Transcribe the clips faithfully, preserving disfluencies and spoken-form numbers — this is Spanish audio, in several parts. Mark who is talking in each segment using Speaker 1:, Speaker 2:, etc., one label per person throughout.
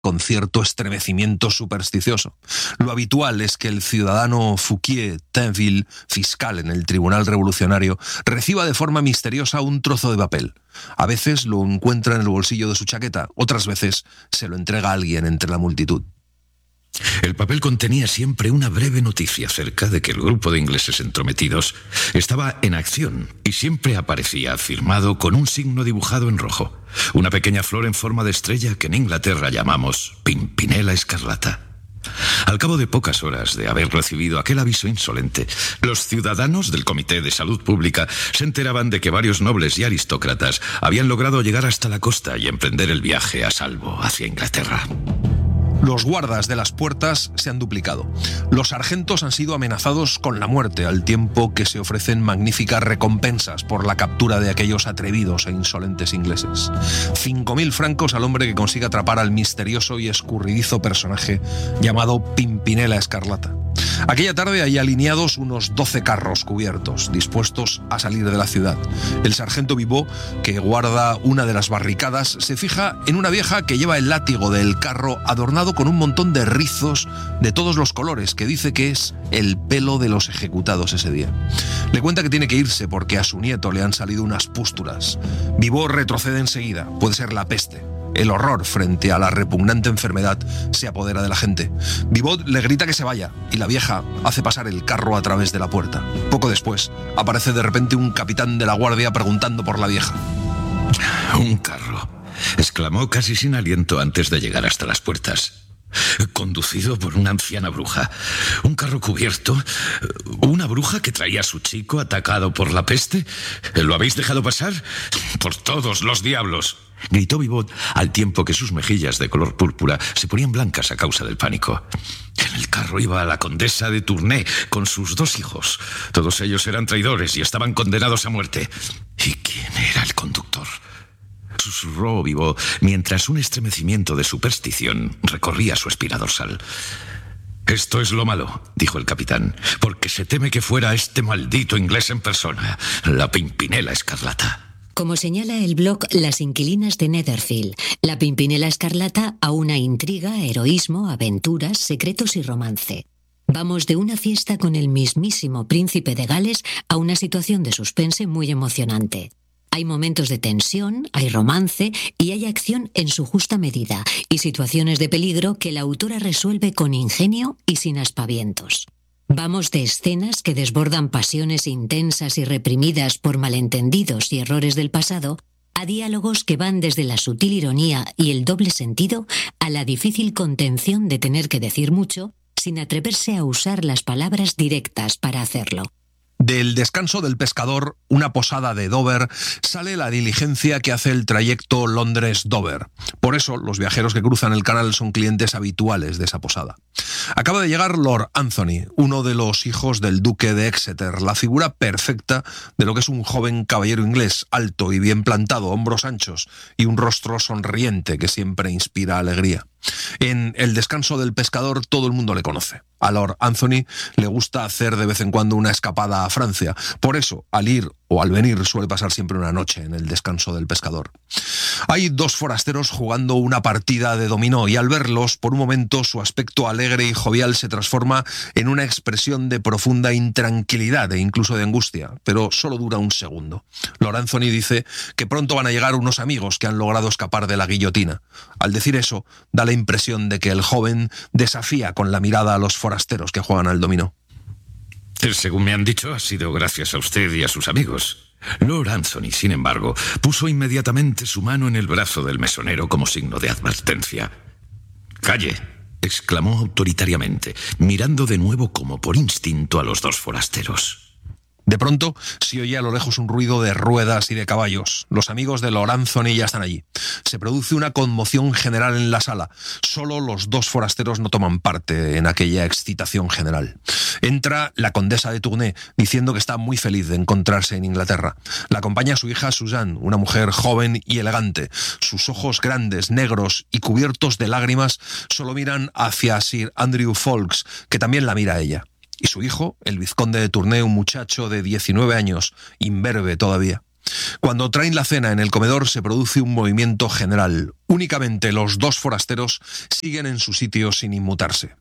Speaker 1: con cierto estremecimiento supersticioso. Lo habitual es que el ciudadano Fouquier Tinville, fiscal en el Tribunal Revolucionario, reciba de forma misteriosa un trozo de papel. A veces lo encuentra en el bolsillo de su chaqueta, otras veces se lo entrega a alguien entre la multitud.
Speaker 2: El papel contenía siempre una breve noticia acerca de que el grupo de ingleses entrometidos estaba en acción y siempre aparecía firmado con un signo dibujado en rojo, una pequeña flor en forma de estrella que en Inglaterra llamamos Pimpinela escarlata. Al cabo de pocas horas de haber recibido aquel aviso insolente, los ciudadanos del Comité de Salud Pública se enteraban de que varios nobles y aristócratas habían logrado llegar hasta la costa y emprender el viaje a salvo hacia Inglaterra.
Speaker 1: Los guardas de las puertas se han duplicado. Los sargentos han sido amenazados con la muerte, al tiempo que se ofrecen magníficas recompensas por la captura de aquellos atrevidos e insolentes ingleses. Cinco mil francos al hombre que consiga atrapar al misterioso y escurridizo personaje llamado Pimpinela Escarlata. Aquella tarde hay alineados unos doce carros cubiertos, dispuestos a salir de la ciudad. El sargento Vivot, que guarda una de las barricadas, se fija en una vieja que lleva el látigo del carro adornado con un montón de rizos de todos los colores, que dice que es el pelo de los ejecutados ese día. Le cuenta que tiene que irse porque a su nieto le han salido unas pústulas. Vivot retrocede enseguida, puede ser la peste. El horror frente a la repugnante enfermedad se apodera de la gente. Vivot le grita que se vaya y la vieja hace pasar el carro a través de la puerta. Poco después, aparece de repente un capitán de la guardia preguntando por la vieja.
Speaker 2: «Un carro», exclamó casi sin aliento antes de llegar hasta las puertas. «Conducido por una anciana bruja. Un carro cubierto. Una bruja que traía a su chico atacado por la peste. ¿Lo habéis dejado pasar? Por todos los diablos», gritó Vivot, al tiempo que sus mejillas de color púrpura se ponían blancas a causa del pánico. En el carro iba la condesa de Tournai con sus dos hijos. Todos ellos eran traidores y estaban condenados a muerte. ¿Y quién era el conductor?, susurró Vivot, mientras un estremecimiento de superstición recorría su espina dorsal. «Esto es lo malo», dijo el capitán, «porque se teme que fuera este maldito inglés en persona, la Pimpinela Escarlata».
Speaker 3: Como señala el blog Las Inquilinas de Netherfield, la Pimpinela Escarlata aúna intriga, heroísmo, aventuras, secretos y romance. Vamos de una fiesta con el mismísimo príncipe de Gales a una situación de suspense muy emocionante. Hay momentos de tensión, hay romance y hay acción en su justa medida, y situaciones de peligro que la autora resuelve con ingenio y sin aspavientos. Vamos de escenas que desbordan pasiones intensas y reprimidas por malentendidos y errores del pasado, a diálogos que van desde la sutil ironía y el doble sentido a la difícil contención de tener que decir mucho sin atreverse a usar las palabras directas para hacerlo.
Speaker 1: Del Descanso del Pescador, una posada de Dover, sale la diligencia que hace el trayecto Londres-Dover. Por eso, los viajeros que cruzan el canal son clientes habituales de esa posada. Acaba de llegar Lord Anthony, uno de los hijos del duque de Exeter, la figura perfecta de lo que es un joven caballero inglés, alto y bien plantado, hombros anchos y un rostro sonriente que siempre inspira alegría. En El Descanso del Pescador todo el mundo le conoce. A Lord Anthony le gusta hacer de vez en cuando una escapada a Francia. Por eso, al ir o al venir, suele pasar siempre una noche en El Descanso del Pescador. Hay dos forasteros jugando una partida de dominó y al verlos, por un momento, su aspecto alegre y jovial se transforma en una expresión de profunda intranquilidad e incluso de angustia, pero solo dura un segundo. Lord Anthony dice que pronto van a llegar unos amigos que han logrado escapar de la guillotina. Al decir eso, da la impresión de que el joven desafía con la mirada a los forasteros que juegan al dominó.
Speaker 2: Según me han dicho, ha sido gracias a usted y a sus amigos. Lord Anthony, sin embargo, puso inmediatamente su mano en el brazo del mesonero como signo de advertencia. «¡Calle!», exclamó autoritariamente, mirando de nuevo como por instinto a los dos forasteros.
Speaker 1: De pronto se oye a lo lejos un ruido de ruedas y de caballos. Los amigos de Lord Anthony ya están allí. Se produce una conmoción general en la sala. Solo los dos forasteros no toman parte en aquella excitación general. Entra la condesa de Tournai diciendo que está muy feliz de encontrarse en Inglaterra. La acompaña su hija Suzanne, una mujer joven y elegante. Sus ojos grandes, negros y cubiertos de lágrimas solo miran hacia Sir Andrew Ffoulkes, que también la mira a ella. Y su hijo, el vizconde de Tournai, un muchacho de diecinueve años, imberbe todavía. Cuando traen la cena en el comedor se produce un movimiento general. Únicamente los dos forasteros siguen en su sitio sin inmutarse.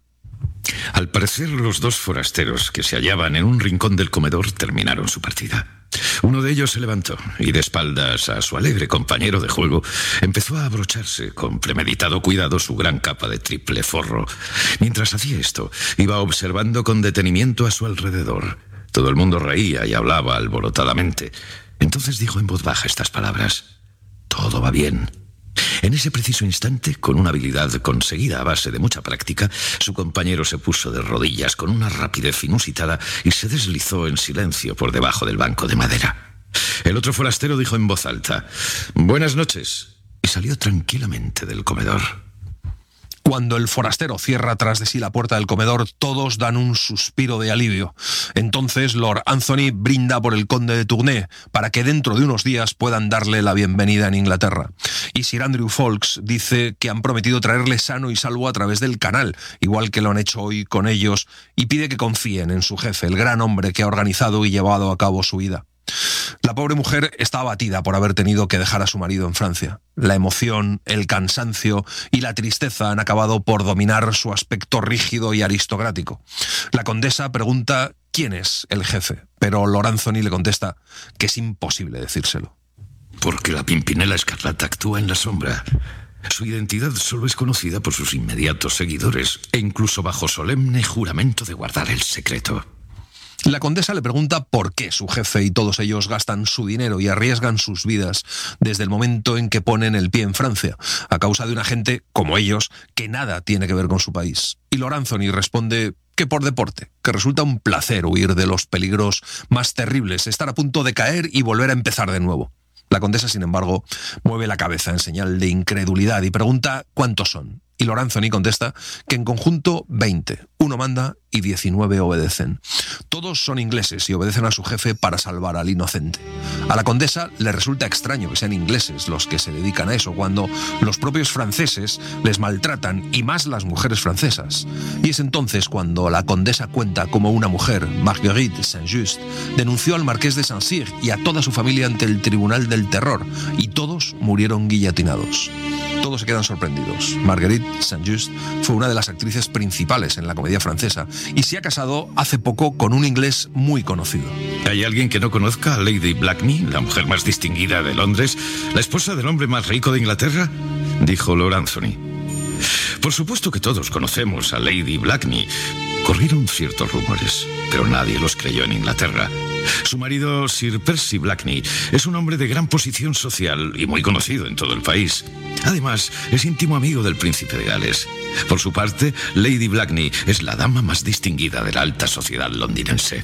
Speaker 2: Al parecer, los dos forasteros que se hallaban en un rincón del comedor terminaron su partida. Uno de ellos se levantó y, de espaldas a su alegre compañero de juego, empezó a abrocharse con premeditado cuidado su gran capa de triple forro. Mientras hacía esto, iba observando con detenimiento a su alrededor. Todo el mundo reía y hablaba alborotadamente. Entonces dijo en voz baja estas palabras: «Todo va bien». En ese preciso instante, con una habilidad conseguida a base de mucha práctica, su compañero se puso de rodillas con una rapidez inusitada y se deslizó en silencio por debajo del banco de madera. El otro forastero dijo en voz alta: «Buenas noches», y salió tranquilamente del comedor.
Speaker 1: Cuando el forastero cierra tras de sí la puerta del comedor, todos dan un suspiro de alivio. Entonces Lord Anthony brinda por el conde de Tournai para que dentro de unos días puedan darle la bienvenida en Inglaterra. Y Sir Andrew Ffoulkes dice que han prometido traerle sano y salvo a través del canal, igual que lo han hecho hoy con ellos, y pide que confíen en su jefe, el gran hombre que ha organizado y llevado a cabo su vida. La pobre mujer está abatida por haber tenido que dejar a su marido en Francia. La emoción, el cansancio y la tristeza han acabado por dominar su aspecto rígido y aristocrático. La condesa pregunta quién es el jefe, pero Lord Anthony le contesta que es imposible decírselo.
Speaker 2: Porque la Pimpinela Escarlata actúa en la sombra. Su identidad solo es conocida por sus inmediatos seguidores, e incluso bajo solemne juramento de guardar el secreto.
Speaker 1: La condesa le pregunta por qué su jefe y todos ellos gastan su dinero y arriesgan sus vidas desde el momento en que ponen el pie en Francia, a causa de una gente, como ellos, que nada tiene que ver con su país. Y Lord Anthony responde que por deporte, que resulta un placer huir de los peligros más terribles, estar a punto de caer y volver a empezar de nuevo. La condesa, sin embargo, mueve la cabeza en señal de incredulidad y pregunta cuántos son. Y Lord Anthony contesta que en conjunto veinte. Uno manda y diecinueve obedecen. Todos son ingleses y obedecen a su jefe para salvar al inocente. A la condesa le resulta extraño que sean ingleses los que se dedican a eso, cuando los propios franceses les maltratan, y más las mujeres francesas. Y es entonces cuando la condesa cuenta cómo una mujer, Marguerite Saint-Just, denunció al marqués de Saint-Cyr y a toda su familia ante el Tribunal del Terror, y todos murieron guillotinados. Todos se quedan sorprendidos. Marguerite Saint-Just fue una de las actrices principales en la comedia francesa y se ha casado hace poco con un inglés muy conocido.
Speaker 2: ¿Hay alguien que no conozca a Lady Blakeney, la mujer más distinguida de Londres, la esposa del hombre más rico de Inglaterra?, dijo Lord Anthony. Por supuesto que todos conocemos a Lady Blakeney. Corrieron ciertos rumores, pero nadie los creyó en Inglaterra. Su marido, Sir Percy Blakeney, es un hombre de gran posición social y muy conocido en todo el país. Además, es íntimo amigo del príncipe de Gales. Por su parte, Lady Blakeney es la dama más distinguida de la alta sociedad londinense.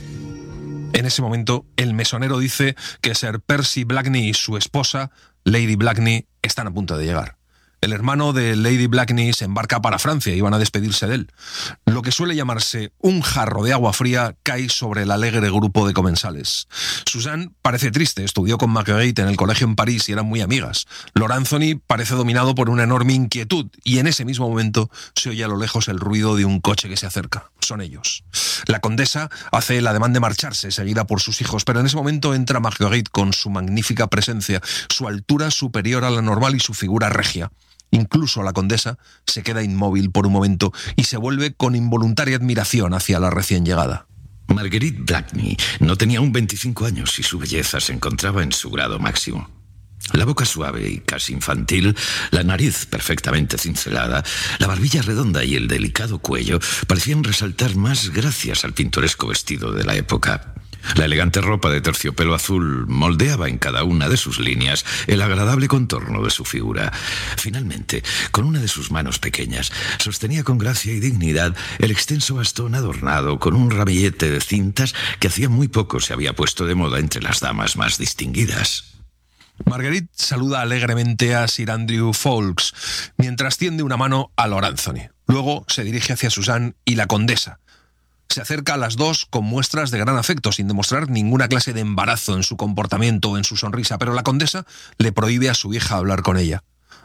Speaker 1: En ese momento, el mesonero dice que Sir Percy Blakeney y su esposa, Lady Blakeney, están a punto de llegar. El hermano de Lady Blakeney se embarca para Francia y van a despedirse de él. Lo que suele llamarse un jarro de agua fría cae sobre el alegre grupo de comensales. Suzanne parece triste, estudió con Marguerite en el colegio en París y eran muy amigas. Lord Anthony parece dominado por una enorme inquietud y en ese mismo momento se oye a lo lejos el ruido de un coche que se acerca. Son ellos. La condesa hace el ademán de marcharse, seguida por sus hijos, pero en ese momento entra Marguerite con su magnífica presencia, su altura superior a la normal y su figura regia. Incluso la condesa se queda inmóvil por un momento y se vuelve con involuntaria admiración hacia la recién llegada.
Speaker 2: Marguerite Blakeney no tenía aún veinticinco años y su belleza se encontraba en su grado máximo. La boca suave y casi infantil, la nariz perfectamente cincelada, la barbilla redonda y el delicado cuello parecían resaltar más gracias al pintoresco vestido de la época. La elegante ropa de terciopelo azul moldeaba en cada una de sus líneas el agradable contorno de su figura. Finalmente, con una de sus manos pequeñas, sostenía con gracia y dignidad el extenso bastón adornado con un ramillete de cintas que hacía muy poco se había puesto de moda entre las damas más distinguidas.
Speaker 1: Marguerite saluda alegremente a Sir Andrew Ffoulkes, mientras tiende una mano a Lord Anthony. Luego se dirige hacia Suzanne y la condesa. Se acerca a las dos con muestras de gran afecto, sin demostrar ninguna clase de embarazo en su comportamiento o en su sonrisa, pero la condesa le prohíbe a su hija hablar con ella.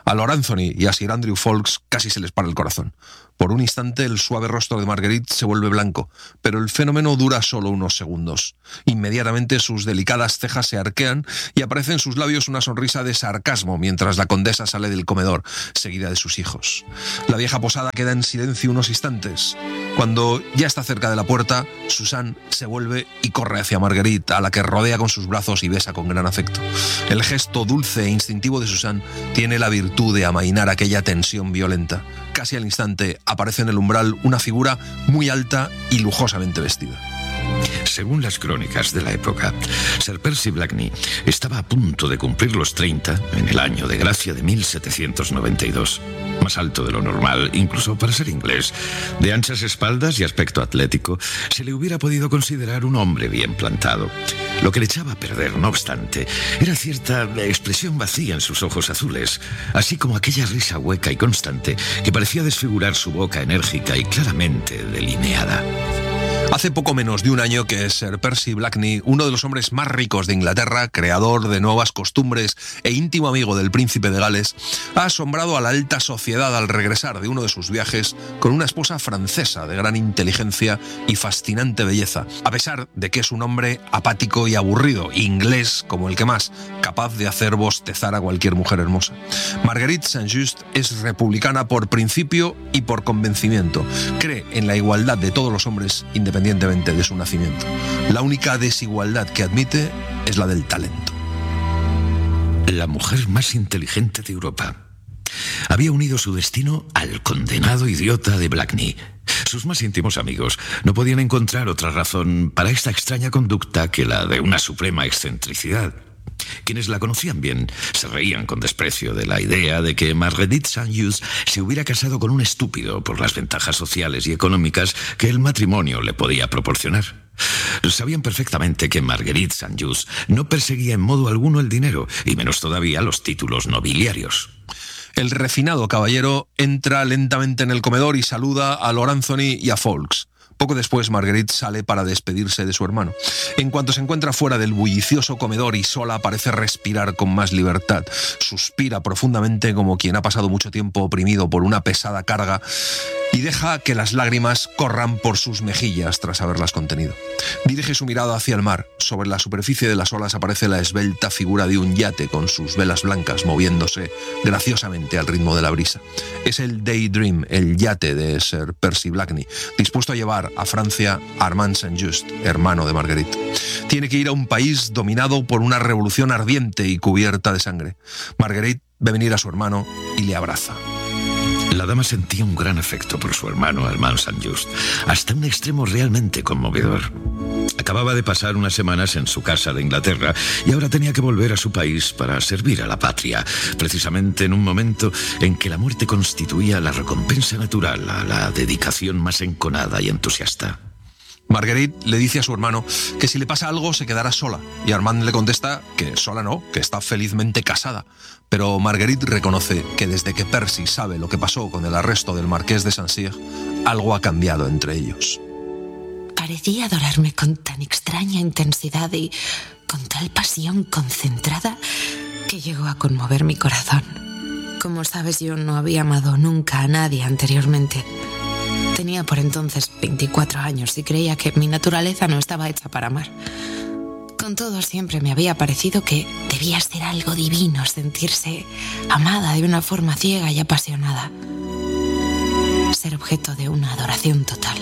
Speaker 1: A Lord Anthony y a Sir Andrew Ffoulkes casi se les para el corazón. Por un instante el suave rostro de Marguerite se vuelve blanco, pero el fenómeno dura solo unos segundos. Inmediatamente sus delicadas cejas se arquean y aparece en sus labios una sonrisa de sarcasmo mientras la condesa sale del comedor, seguida de sus hijos. La vieja posada queda en silencio unos instantes. Cuando ya está cerca de la puerta, Suzanne se vuelve y corre hacia Marguerite, a la que rodea con sus brazos y besa con gran afecto. El gesto dulce e instintivo de Suzanne tiene la virtud de amainar aquella tensión violenta. Casi al instante aparece en el umbral una figura muy alta y lujosamente vestida.
Speaker 2: Según las crónicas de la época, Sir Percy Blakeney estaba a punto de cumplir los treinta en el año de gracia de mil setecientos noventa y dos. Más alto de lo normal, incluso para ser inglés. De anchas espaldas y aspecto atlético, se le hubiera podido considerar un hombre bien plantado. Lo que le echaba a perder, no obstante, era cierta expresión vacía en sus ojos azules, así como aquella risa hueca y constante que parecía desfigurar su boca enérgica y claramente delineada.
Speaker 1: Hace poco menos de un año que Sir Percy Blakeney, uno de los hombres más ricos de Inglaterra, creador de nuevas costumbres e íntimo amigo del príncipe de Gales, ha asombrado a la alta sociedad al regresar de uno de sus viajes con una esposa francesa de gran inteligencia y fascinante belleza, a pesar de que es un hombre apático y aburrido, inglés como el que más, capaz de hacer bostezar a cualquier mujer hermosa. Marguerite Saint-Just es republicana por principio y por convencimiento. Cree en la igualdad de todos los hombres independientemente independientemente de su nacimiento. La única desigualdad que admite es la del talento.
Speaker 2: La mujer más inteligente de Europa había unido su destino al condenado idiota de Blakeney. Sus más íntimos amigos no podían encontrar otra razón para esta extraña conducta que la de una suprema excentricidad. Quienes la conocían bien se reían con desprecio de la idea de que Marguerite Saint-Just se hubiera casado con un estúpido por las ventajas sociales y económicas que el matrimonio le podía proporcionar. Sabían perfectamente que Marguerite Saint-Just no perseguía en modo alguno el dinero, y menos todavía los títulos nobiliarios.
Speaker 1: El refinado caballero entra lentamente en el comedor y saluda a Lord Anthony y a Ffoulkes. Poco después, Marguerite sale para despedirse de su hermano. En cuanto se encuentra fuera del bullicioso comedor y sola, parece respirar con más libertad. Suspira profundamente como quien ha pasado mucho tiempo oprimido por una pesada carga y deja que las lágrimas corran por sus mejillas tras haberlas contenido. Dirige su mirada hacia el mar. Sobre la superficie de las olas aparece la esbelta figura de un yate con sus velas blancas moviéndose graciosamente al ritmo de la brisa. Es el Daydream, el yate de Sir Percy Blakeney, dispuesto a llevar a Francia a Armand Saint-Just, hermano de Marguerite. Tiene que ir a un país dominado por una revolución ardiente y cubierta de sangre. Marguerite ve venir a su hermano y le abraza.
Speaker 2: La dama sentía un gran afecto por su hermano Armand Saint-Just, hasta un extremo realmente conmovedor. Acababa de pasar unas semanas en su casa de Inglaterra y ahora tenía que volver a su país para servir a la patria, precisamente en un momento en que la muerte constituía la recompensa natural a la dedicación más enconada y entusiasta.
Speaker 1: Marguerite le dice a su hermano que si le pasa algo se quedará sola, y Armand le contesta que sola no, que está felizmente casada. Pero Marguerite reconoce que desde que Percy sabe lo que pasó con el arresto del marqués de Saint-Cyr, algo ha cambiado entre ellos.
Speaker 4: Parecía adorarme con tan extraña intensidad y con tal pasión concentrada que llegó a conmover mi corazón. Como sabes, yo no había amado nunca a nadie anteriormente. Tenía por entonces veinticuatro años y creía que mi naturaleza no estaba hecha para amar. Con todo, siempre me había parecido que debía ser algo divino sentirse amada de una forma ciega y apasionada. Ser objeto de una adoración total.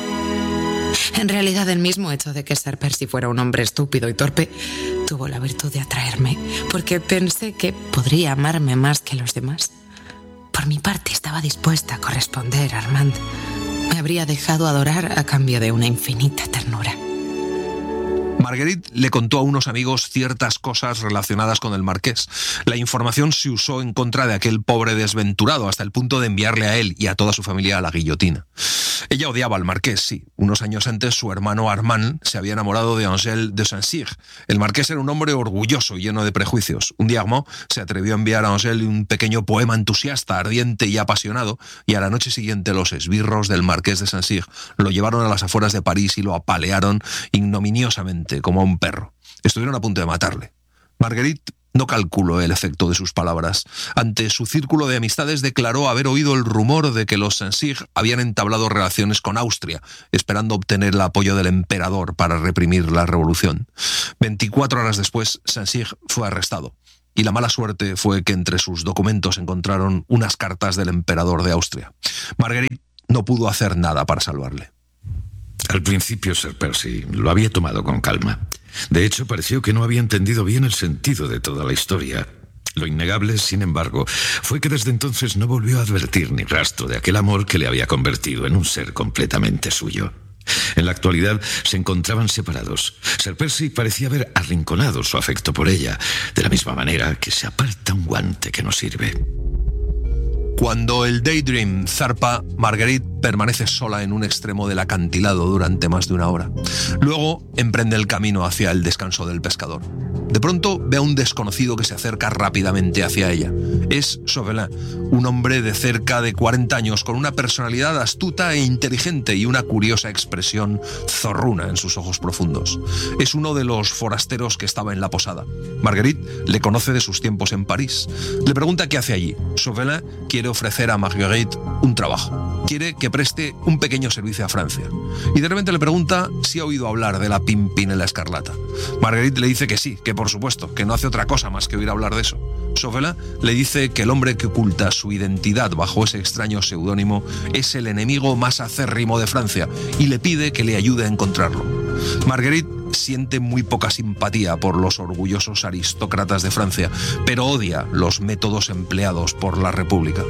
Speaker 4: En realidad, el mismo hecho de que Sir Percy fuera un hombre estúpido y torpe tuvo la virtud de atraerme, porque pensé que podría amarme más que los demás. Por mi parte, estaba dispuesta a corresponder a Armand. Me habría dejado adorar a cambio de una infinita ternura.
Speaker 1: Marguerite le contó a unos amigos ciertas cosas relacionadas con el marqués. La información se usó en contra de aquel pobre desventurado, hasta el punto de enviarle a él y a toda su familia a la guillotina. Ella odiaba al marqués, sí. Unos años antes su hermano Armand se había enamorado de Angèle de Saint-Cyr. El marqués era un hombre orgulloso y lleno de prejuicios. Un día Armand se atrevió a enviar a Angèle un pequeño poema entusiasta, ardiente y apasionado, y a la noche siguiente los esbirros del marqués de Saint-Cyr lo llevaron a las afueras de París y lo apalearon ignominiosamente como a un perro. Estuvieron a punto de matarle. Marguerite No calculó el efecto de sus palabras. Ante su círculo de amistades declaró haber oído el rumor de que los Saint-Cyr habían entablado relaciones con Austria, esperando obtener el apoyo del emperador para reprimir la revolución. Veinticuatro horas después, Saint-Cyr fue arrestado. Y la mala suerte fue que entre sus documentos encontraron unas cartas del emperador de Austria. Marguerite no pudo hacer nada para salvarle.
Speaker 2: Al principio, Sir Percy lo había tomado con calma. De hecho, pareció que no había entendido bien el sentido de toda la historia. Lo innegable, sin embargo, fue que desde entonces no volvió a advertir ni rastro de aquel amor que le había convertido en un ser completamente suyo. En la actualidad se encontraban separados. Sir Percy parecía haber arrinconado su afecto por ella, de la misma manera que se aparta un guante que no sirve.
Speaker 1: Cuando el Daydream zarpa, Marguerite permanece sola en un extremo del acantilado durante más de una hora. Luego emprende el camino hacia el descanso del pescador. De pronto ve a un desconocido que se acerca rápidamente hacia ella. Es Chauvelin, un hombre de cerca de cuarenta años con una personalidad astuta e inteligente y una curiosa expresión zorruna en sus ojos profundos. Es uno de los forasteros que estaba en la posada. Marguerite le conoce de sus tiempos en París. Le pregunta qué hace allí. Chauvelin quiere ofrecer a Marguerite un trabajo. Quiere que preste un pequeño servicio a Francia. Y de repente le pregunta si ha oído hablar de la Pimpinela Escarlata. Marguerite le dice que sí, que por supuesto, que no hace otra cosa más que oír hablar de eso. Chauvelin le dice que el hombre que oculta su identidad bajo ese extraño seudónimo es el enemigo más acérrimo de Francia y le pide que le ayude a encontrarlo. Marguerite siente muy poca simpatía por los orgullosos aristócratas de Francia, pero odia los métodos empleados por la República.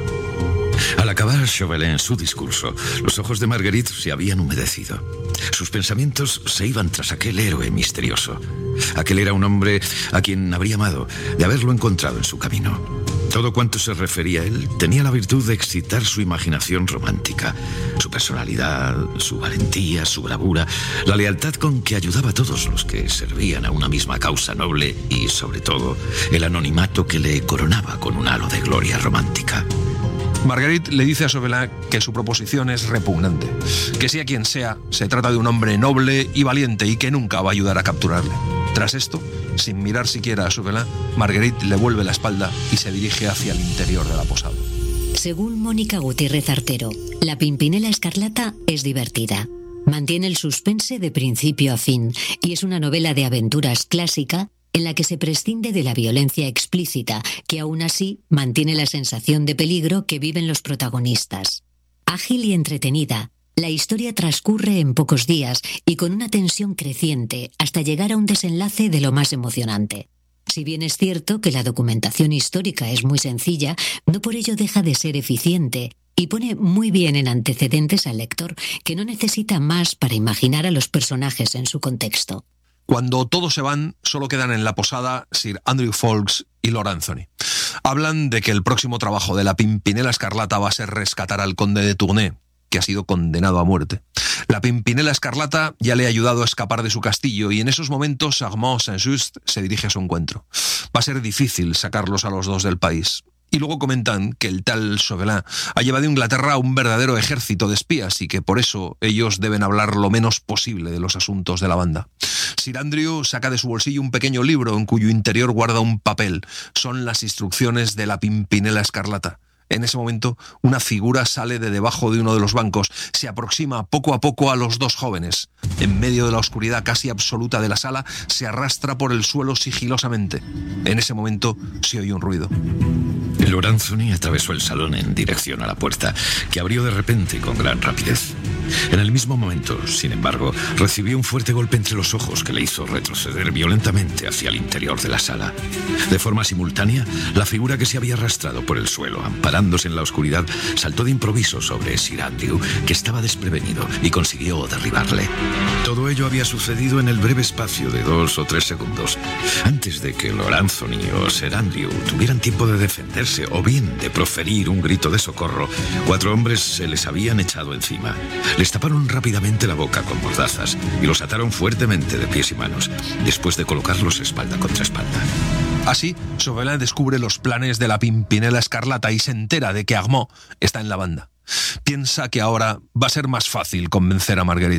Speaker 2: Al acabar Chauvelin su discurso, los ojos de Marguerite se habían humedecido. Sus pensamientos se iban tras aquel héroe misterioso. Aquel era un hombre a quien habría amado de haberlo encontrado en su camino. Todo cuanto se refería a él tenía la virtud de excitar su imaginación romántica. Su personalidad, su valentía, su bravura, la lealtad con que ayudaba a todos los que servían a una misma causa noble y, sobre todo, el anonimato que le coronaba con un halo de gloria romántica.
Speaker 1: Marguerite le dice a Chauvelin que su proposición es repugnante, que sea quien sea, se trata de un hombre noble y valiente y que nunca va a ayudar a capturarle. Tras esto, sin mirar siquiera a Chauvelin, Marguerite le vuelve la espalda y se dirige hacia el interior de la posada.
Speaker 3: Según Mónica Gutiérrez Artero, La Pimpinela Escarlata es divertida. Mantiene el suspense de principio a fin y es una novela de aventuras clásica en la que se prescinde de la violencia explícita, que aún así mantiene la sensación de peligro que viven los protagonistas. Ágil y entretenida, la historia transcurre en pocos días y con una tensión creciente hasta llegar a un desenlace de lo más emocionante. Si bien es cierto que la documentación histórica es muy sencilla, no por ello deja de ser eficiente y pone muy bien en antecedentes al lector, que no necesita más para imaginar a los personajes en su contexto.
Speaker 1: Cuando todos se van, solo quedan en la posada Sir Andrew Ffoulkes y Lord Anthony. Hablan de que el próximo trabajo de la Pimpinela Escarlata va a ser rescatar al conde de Tournai, que ha sido condenado a muerte. La Pimpinela Escarlata ya le ha ayudado a escapar de su castillo y en esos momentos Armand Saint-Just se dirige a su encuentro. Va a ser difícil sacarlos a los dos del país. Y luego comentan que el tal Chauvelin ha llevado a Inglaterra un verdadero ejército de espías y que por eso ellos deben hablar lo menos posible de los asuntos de la banda. Sir Andrew saca de su bolsillo un pequeño libro en cuyo interior guarda un papel. Son las instrucciones de la Pimpinela Escarlata. En ese momento, una figura sale de debajo de uno de los bancos, se aproxima poco a poco a los dos jóvenes. En medio de la oscuridad casi absoluta de la sala, se arrastra por el suelo sigilosamente. En ese momento, se oye un ruido.
Speaker 2: Lord Anthony atravesó el salón en dirección a la puerta, que abrió de repente con gran rapidez. En el mismo momento, sin embargo, recibió un fuerte golpe entre los ojos que le hizo retroceder violentamente hacia el interior de la sala. De forma simultánea, la figura que se había arrastrado por el suelo, amparándose en la oscuridad, saltó de improviso sobre Sir Andrew, que estaba desprevenido, y consiguió derribarle. Todo ello había sucedido en el breve espacio de dos o tres segundos. Antes de que Lord Anthony o Sir Andrew tuvieran tiempo de defenderse o bien de proferir un grito de socorro, cuatro hombres se les habían echado encima. Les taparon rápidamente la boca con mordazas y los ataron fuertemente de pies y manos, después de colocarlos espalda contra espalda.
Speaker 1: Así, Chauvelin descubre los planes de la Pimpinela Escarlata y se entera de que Armand está en la banda. Piensa que ahora va a ser más fácil convencer a Marguerite.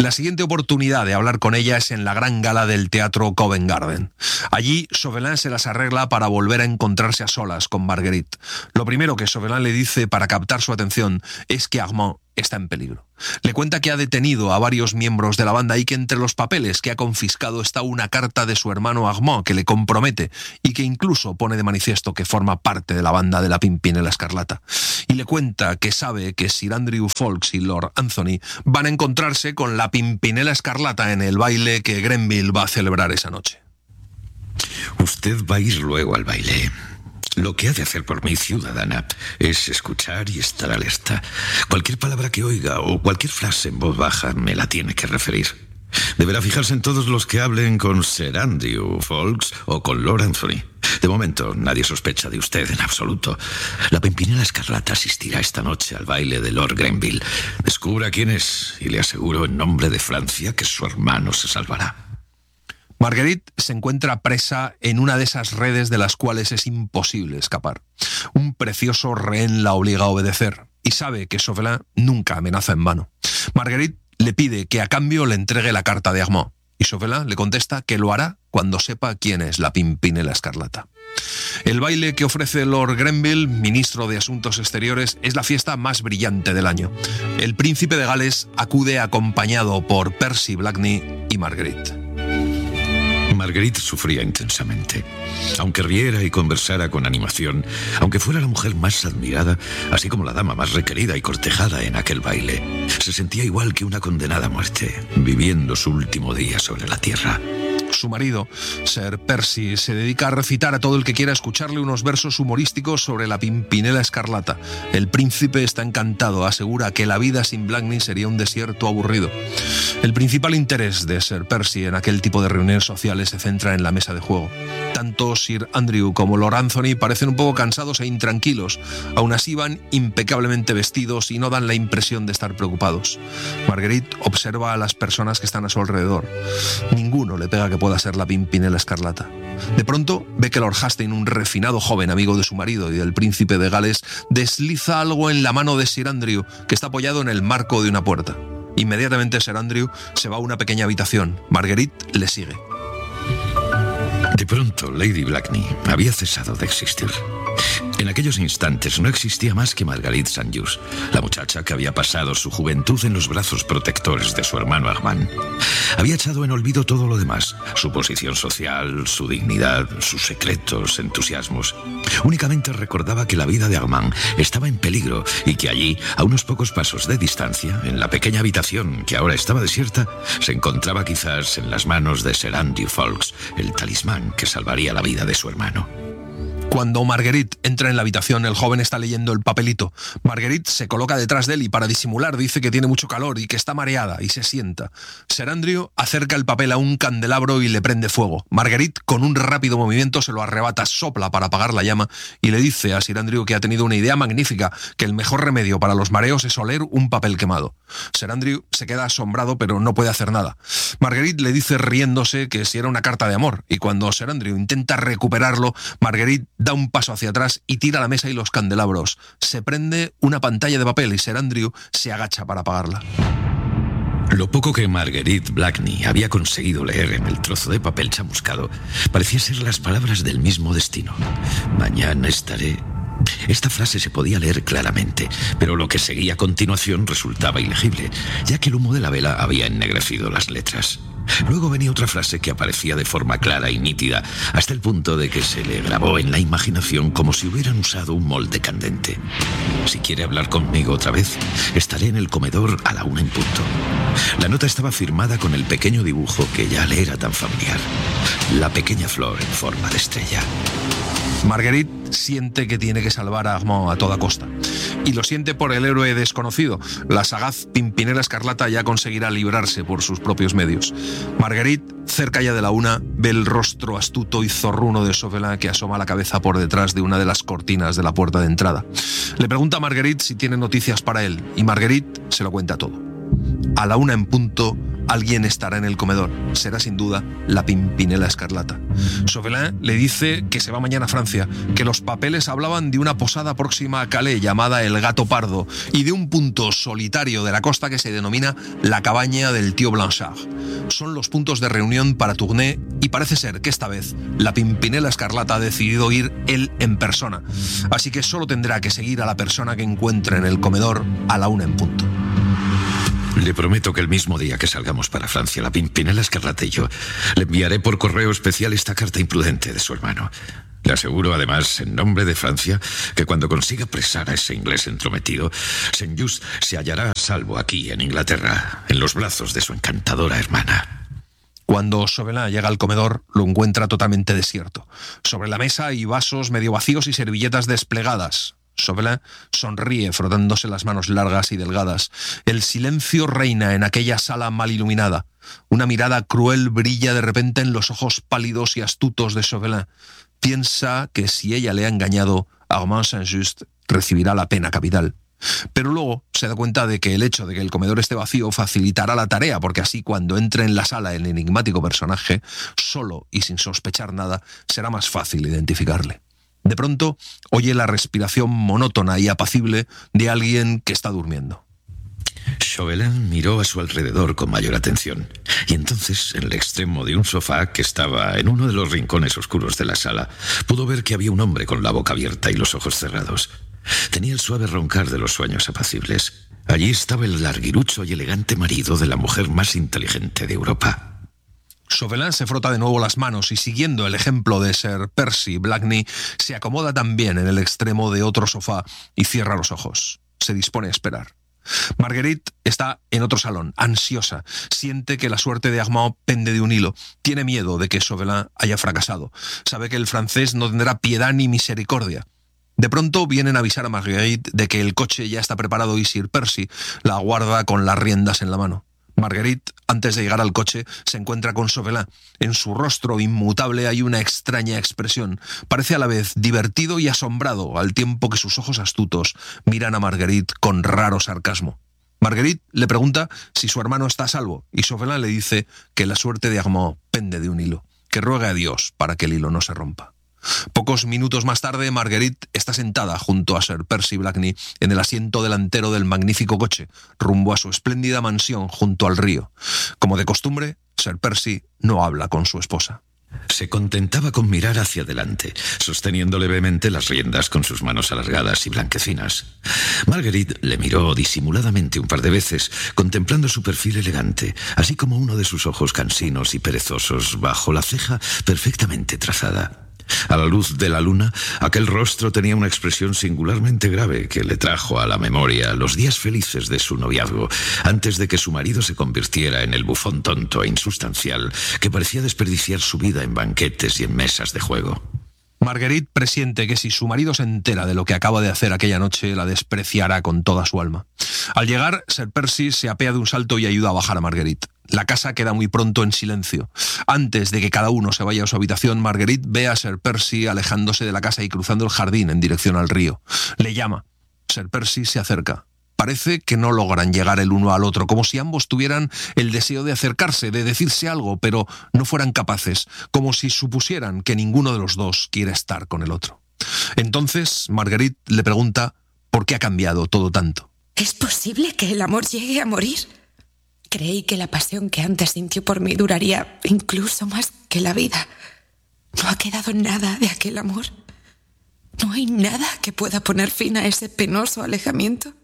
Speaker 1: La siguiente oportunidad de hablar con ella es en la gran gala del teatro Covent Garden. Allí, Chauvelin se las arregla para volver a encontrarse a solas con Marguerite. Lo primero que Chauvelin le dice para captar su atención es que Armand está en peligro. Le cuenta que ha detenido a varios miembros de la banda y que entre los papeles que ha confiscado está una carta de su hermano Armand que le compromete y que incluso pone de manifiesto que forma parte de la banda de la Pimpinela Escarlata. Y le cuenta que sabe que Sir Andrew Ffoulkes y Lord Anthony van a encontrarse con la Pimpinela Escarlata en el baile que Grenville va a celebrar esa noche.
Speaker 2: Usted va a ir luego al baile. Lo que ha de hacer por mí, ciudadana, es escuchar y estar alerta. Cualquier palabra que oiga o cualquier frase en voz baja me la tiene que referir. Deberá fijarse en todos los que hablen con Sir Andrew Ffoulkes o con Lord Anthony. De momento, nadie sospecha de usted en absoluto. La Pimpinela Escarlata asistirá esta noche al baile de Lord Grenville. Descubra quién es y le aseguro en nombre de Francia que su hermano se salvará.
Speaker 1: Marguerite se encuentra presa en una de esas redes de las cuales es imposible escapar. Un precioso rehén la obliga a obedecer y sabe que Chauvelin nunca amenaza en vano. Marguerite le pide que a cambio le entregue la carta de Armand y Chauvelin le contesta que lo hará cuando sepa quién es la Pimpinela Escarlata. El baile que ofrece Lord Grenville, ministro de Asuntos Exteriores, es la fiesta más brillante del año. El príncipe de Gales acude acompañado por Percy Blakeney y Marguerite.
Speaker 2: Marguerite sufría intensamente. Aunque riera y conversara con animación, aunque fuera la mujer más admirada, así como la dama más requerida y cortejada en aquel baile, se sentía igual que una condenada a muerte, viviendo su último día sobre la tierra.
Speaker 1: Su marido, Sir Percy, se dedica a recitar a todo el que quiera escucharle unos versos humorísticos sobre la Pimpinela Escarlata. El príncipe está encantado, asegura que la vida sin Blakeney sería un desierto aburrido. El principal interés de Sir Percy en aquel tipo de reuniones sociales se centra en la mesa de juego. Tanto Sir Andrew como Lord Anthony parecen un poco cansados e intranquilos. Aún así van impecablemente vestidos y no dan la impresión de estar preocupados. Marguerite observa a las personas que están a su alrededor. Ninguno le pega que pueda ser la Pimpinela Escarlata. De pronto ve que Lord Hastings, un refinado joven amigo de su marido y del príncipe de Gales, desliza algo en la mano de Sir Andrew, que está apoyado en el marco de una puerta. Inmediatamente Sir Andrew se va a una pequeña habitación. Marguerite le sigue.
Speaker 2: De pronto, Lady Blakeney había cesado de existir. En aquellos instantes no existía más que Marguerite St-Just, la muchacha que había pasado su juventud en los brazos protectores de su hermano Armand. Había echado en olvido todo lo demás, su posición social, su dignidad, sus secretos, entusiasmos. Únicamente recordaba que la vida de Armand estaba en peligro y que allí, a unos pocos pasos de distancia, en la pequeña habitación que ahora estaba desierta, se encontraba quizás en las manos de Sir Andrew Ffoulkes el talismán que salvaría la vida de su hermano.
Speaker 1: Cuando Marguerite entra en la habitación, el joven está leyendo el papelito. Marguerite se coloca detrás de él y para disimular dice que tiene mucho calor y que está mareada y se sienta. Sir Andrew acerca el papel a un candelabro y le prende fuego. Marguerite, con un rápido movimiento, se lo arrebata, sopla para apagar la llama y le dice a Sir Andrew que ha tenido una idea magnífica, que el mejor remedio para los mareos es oler un papel quemado. Sir Andrew se queda asombrado pero no puede hacer nada. Marguerite le dice riéndose que si era una carta de amor y cuando Sir Andrew intenta recuperarlo, Marguerite da un paso hacia atrás y tira la mesa y los candelabros. Se prende una pantalla de papel y Sir Andrew se agacha para apagarla.
Speaker 2: Lo poco que Marguerite Blakeney había conseguido leer en el trozo de papel chamuscado parecía ser las palabras del mismo destino. Mañana estaré... Esta frase se podía leer claramente, pero lo que seguía a continuación resultaba ilegible, ya que el humo de la vela había ennegrecido las letras. Luego venía otra frase que aparecía de forma clara y nítida, hasta el punto de que se le grabó en la imaginación como si hubieran usado un molde candente. Si quiere hablar conmigo otra vez, estaré en el comedor a la una en punto. La nota estaba firmada con el pequeño dibujo que ya le era tan familiar. La pequeña flor en forma de estrella.
Speaker 1: Marguerite siente que tiene que salvar a Armand a toda costa. Y lo siente por el héroe desconocido. La sagaz Pimpinela Escarlata ya conseguirá librarse por sus propios medios. Marguerite, cerca ya de la una, ve el rostro astuto y zorruno de Chauvelin que asoma la cabeza por detrás de una de las cortinas de la puerta de entrada. Le pregunta a Marguerite si tiene noticias para él, y Marguerite se lo cuenta todo. A la una en punto, alguien estará en el comedor. Será sin duda la Pimpinela Escarlata. Chauvelin le dice que se va mañana a Francia, que los papeles hablaban de una posada próxima a Calais llamada El Gato Pardo y de un punto solitario de la costa que se denomina la Cabaña del Tío Blanchard. Son los puntos de reunión para Tournai y parece ser que esta vez la Pimpinela Escarlata ha decidido ir él en persona. Así que solo tendrá que seguir a la persona que encuentre en el comedor a la una en punto.
Speaker 2: Le prometo que el mismo día que salgamos para Francia, la Pimpinela Escarlata y yo, le enviaré por correo especial esta carta imprudente de su hermano. Le aseguro, además, en nombre de Francia, que cuando consiga presar a ese inglés entrometido, Saint Just se hallará a salvo aquí, en Inglaterra, en los brazos de su encantadora hermana.
Speaker 1: Cuando Chauvelin llega al comedor, lo encuentra totalmente desierto. Sobre la mesa hay vasos medio vacíos y servilletas desplegadas. Chauvelin sonríe frotándose las manos largas y delgadas. El silencio reina en aquella sala mal iluminada. Una mirada cruel brilla de repente en los ojos pálidos y astutos de Chauvelin. Piensa que si ella le ha engañado, Armand Saint-Just recibirá la pena capital. Pero luego se da cuenta de que el hecho de que el comedor esté vacío facilitará la tarea, porque así cuando entre en la sala el enigmático personaje, solo y sin sospechar nada, será más fácil identificarle. De pronto, oye la respiración monótona y apacible de alguien que está durmiendo.
Speaker 2: Chauvelin miró a su alrededor con mayor atención, y entonces, en el extremo de un sofá que estaba en uno de los rincones oscuros de la sala, pudo ver que había un hombre con la boca abierta y los ojos cerrados. Tenía el suave roncar de los sueños apacibles. Allí estaba el larguirucho y elegante marido de la mujer más inteligente de Europa.
Speaker 1: Chauvelin se frota de nuevo las manos y, siguiendo el ejemplo de Sir Percy Blakeney, se acomoda también en el extremo de otro sofá y cierra los ojos. Se dispone a esperar. Marguerite está en otro salón, ansiosa. Siente que la suerte de Armand pende de un hilo. Tiene miedo de que Chauvelin haya fracasado. Sabe que el francés no tendrá piedad ni misericordia. De pronto vienen a avisar a Marguerite de que el coche ya está preparado y Sir Percy la aguarda con las riendas en la mano. Marguerite, antes de llegar al coche, se encuentra con Chauvelin. En su rostro inmutable hay una extraña expresión. Parece a la vez divertido y asombrado, al tiempo que sus ojos astutos miran a Marguerite con raro sarcasmo. Marguerite le pregunta si su hermano está a salvo, y Chauvelin le dice que la suerte de Armand pende de un hilo, que ruega a Dios para que el hilo no se rompa. Pocos minutos más tarde, Marguerite está sentada junto a Sir Percy Blakeney en el asiento delantero del magnífico coche, rumbo a su espléndida mansión junto al río. Como de costumbre, Sir Percy no habla con su esposa.
Speaker 2: Se contentaba con mirar hacia adelante, sosteniendo levemente las riendas con sus manos alargadas y blanquecinas. Marguerite le miró disimuladamente un par de veces, contemplando su perfil elegante, así como uno de sus ojos cansinos y perezosos bajo la ceja perfectamente trazada. A la luz de la luna, aquel rostro tenía una expresión singularmente grave que le trajo a la memoria los días felices de su noviazgo, antes de que su marido se convirtiera en el bufón tonto e insustancial que parecía desperdiciar su vida en banquetes y en mesas de juego.
Speaker 1: Marguerite presiente que si su marido se entera de lo que acaba de hacer aquella noche, la despreciará con toda su alma. Al llegar, Sir Percy se apea de un salto y ayuda a bajar a Marguerite. La casa queda muy pronto en silencio. Antes de que cada uno se vaya a su habitación, Marguerite ve a Sir Percy alejándose de la casa y cruzando el jardín en dirección al río. Le llama. Sir Percy se acerca. Parece que no logran llegar el uno al otro, como si ambos tuvieran el deseo de acercarse, de decirse algo, pero no fueran capaces, como si supusieran que ninguno de los dos quiere estar con el otro. Entonces, Marguerite le pregunta por qué ha cambiado todo tanto.
Speaker 4: ¿Es posible que el amor llegue a morir? Creí que la pasión que antes sintió por mí duraría incluso más que la vida. ¿No ha quedado nada de aquel amor? ¿No hay nada que pueda poner fin a ese penoso alejamiento?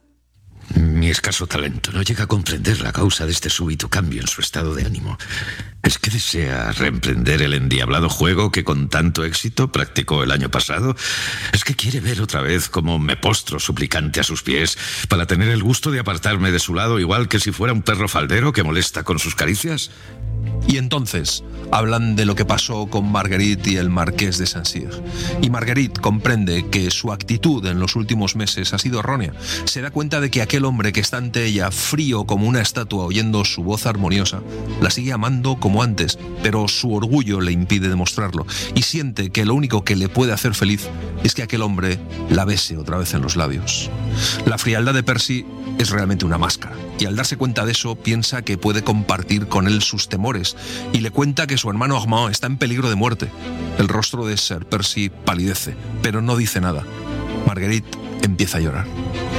Speaker 2: Mi escaso talento no llega a comprender la causa de este súbito cambio en su estado de ánimo. ¿Es que desea reemprender el endiablado juego que con tanto éxito practicó el año pasado? ¿Es que quiere ver otra vez cómo me postro suplicante a sus pies para tener el gusto de apartarme de su lado igual que si fuera un perro faldero que molesta con sus caricias?
Speaker 1: Y entonces hablan de lo que pasó con Marguerite y el marqués de Saint-Cyr. Y Marguerite comprende que su actitud en los últimos meses ha sido errónea. Se da cuenta de que aquel hombre que está ante ella, frío como una estatua oyendo su voz armoniosa, la sigue amando como antes, pero su orgullo le impide demostrarlo. Y siente que lo único que le puede hacer feliz es que aquel hombre la bese otra vez en los labios. La frialdad de Percy es realmente una máscara. Y al darse cuenta de eso, piensa que puede compartir con él sus temores y le cuenta que su hermano Armand está en peligro de muerte. El rostro de Sir Percy palidece, pero no dice nada. Marguerite empieza a llorar.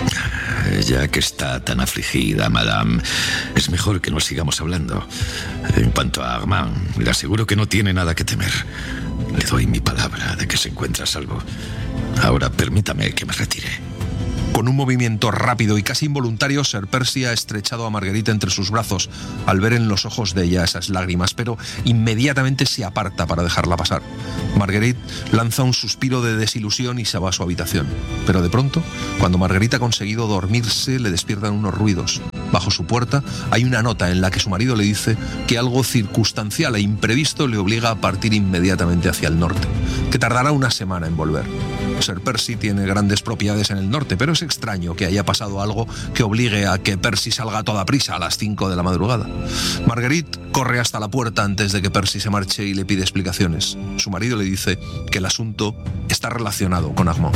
Speaker 2: Ya que está tan afligida, madame, es mejor que no sigamos hablando. En cuanto a Armand, le aseguro que no tiene nada que temer. Le doy mi palabra de que se encuentra a salvo. Ahora permítame que me retire.
Speaker 1: Con un movimiento rápido y casi involuntario, Sir Percy ha estrechado a Marguerite entre sus brazos al ver en los ojos de ella esas lágrimas, pero inmediatamente se aparta para dejarla pasar. Marguerite lanza un suspiro de desilusión y se va a su habitación. Pero de pronto, cuando Marguerite ha conseguido dormirse, le despiertan unos ruidos. Bajo su puerta hay una nota en la que su marido le dice que algo circunstancial e imprevisto le obliga a partir inmediatamente hacia el norte, que tardará una semana en volver. Sir Percy tiene grandes propiedades en el norte, pero es extraño que haya pasado algo que obligue a que Percy salga a toda prisa a las cinco de la madrugada. Marguerite corre hasta la puerta antes de que Percy se marche y le pide explicaciones. Su marido le dice que el asunto está relacionado con Armand.